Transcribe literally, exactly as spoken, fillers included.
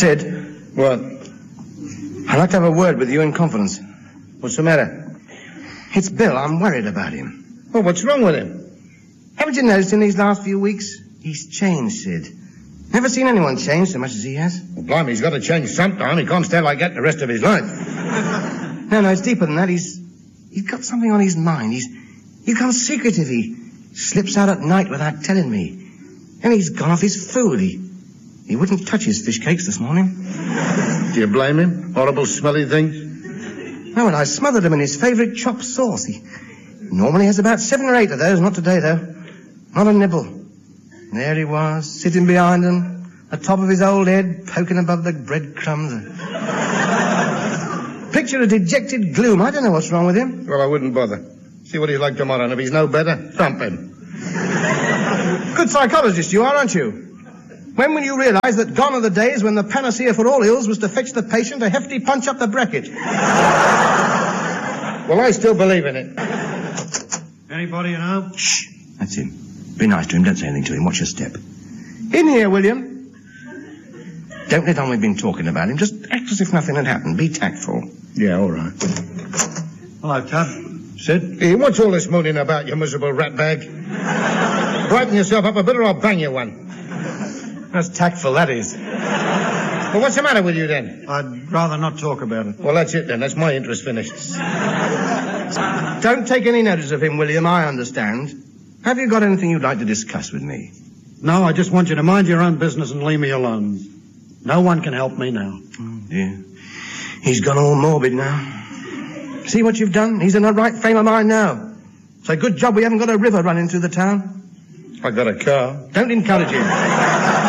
Sid. What? I'd like to have a word with you in confidence. What's the matter? It's Bill. I'm worried about him. Oh, what's wrong with him? Haven't you noticed in these last few weeks? He's changed, Sid. Never seen anyone change so much as he has. Well, blimey, he's got to change sometime. He can't stay like that the rest of his life. No, no, it's deeper than that. He's he's got something on his mind. He's he's gone secretive. He slips out at night without telling me. And he's gone off his food. He he wouldn't touch his fish cakes this morning. Do you blame him? Horrible smelly things? No, and I smothered him in his favourite chopped sauce. He normally has about seven or eight of those. Not today, though. Not a nibble. There he was, sitting behind him, the top of his old head poking above the breadcrumbs. Picture of dejected gloom. I don't know what's wrong with him. Well, I wouldn't bother. See what he's like tomorrow, and if he's no better, thump him. Good psychologist you are, aren't you? When will you realise that gone are the days when the panacea for all ills was to fetch the patient a hefty punch up the bracket? Well, I still believe in it. Anybody you know? Shh. That's him. Be nice to him. Don't say anything to him. Watch your step. In here, William. Don't let on we've been talking about him. Just act as if nothing had happened. Be tactful. Yeah, all right. Hello, Tub. Sid? Hey, what's all this mooning about, you miserable ratbag? Brighten yourself up a bit or I'll bang you one. That's tactful, that is. Well, what's the matter with you, then? I'd rather not talk about it. Well, that's it, then. That's my interest finished. Don't take any notice of him, William. I understand. Have you got anything you'd like to discuss with me? No, I just want you to mind your own business and leave me alone. No one can help me now. Oh, dear. He's gone all morbid now. See what you've done? He's in the right frame of mind now. It's a good job we haven't got a river running through the town. I got a car. Don't encourage him.